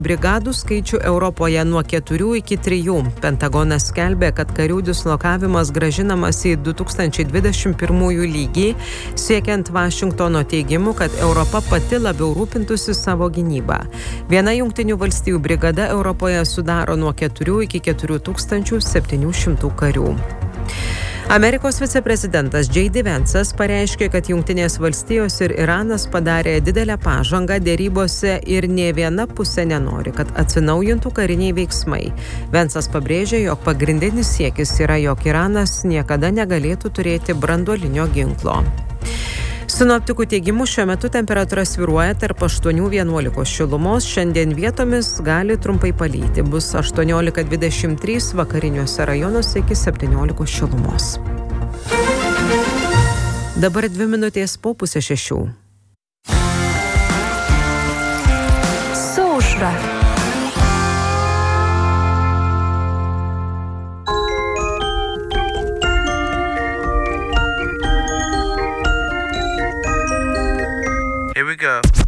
brigadų skaičių Europoje nuo 4 iki 3. Pentagonas skelbė, kad karių dislokavimas grąžinamas į 2021 lygį, siekiant Vašingtono teigimų, kad Europa pati labiau rūpintųsi savo gynybą. Viena Jungtinių valstijų brigada Europoje sudaro nuo 4 iki 4700 karių. Amerikos viceprezidentas J.D. Vance'as pareiškė, kad Jungtinės valstijos ir Iranas padarė didelę pažangą dėrybose ir nė viena pusė nenori, kad atsinaujintų kariniai veiksmai. Vance'as pabrėžė, jog pagrindinis siekis yra, jog Iranas niekada negalėtų turėti branduolinio ginklo. Sinoptikų teigimu šiuo metu temperatūra svyruoja tarp 8–11 šilumos, šiandien vietomis gali trumpai palyti, bus 18–23, vakariniuose rajonuose iki 17 šilumos. Dabar 2 minutės po 5:30. Su aušra. Here we go.